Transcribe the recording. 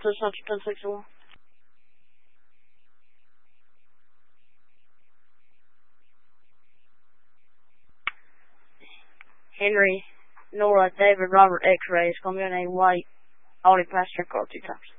to Central 1061. Henry, Nora, David, Robert, X-ray. It's going to be on a white Audi passenger car 2 times.